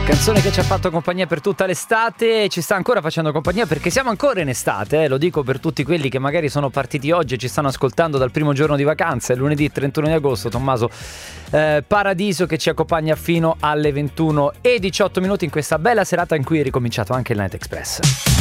Canzone che ci ha fatto compagnia per tutta l'estate e ci sta ancora facendo compagnia perché siamo ancora in estate, lo dico per tutti quelli che magari sono partiti oggi e ci stanno ascoltando dal primo giorno di vacanza, lunedì 31 di agosto. Tommaso Paradiso che ci accompagna fino alle 21:18 in questa bella serata in cui è ricominciato anche il Night Express.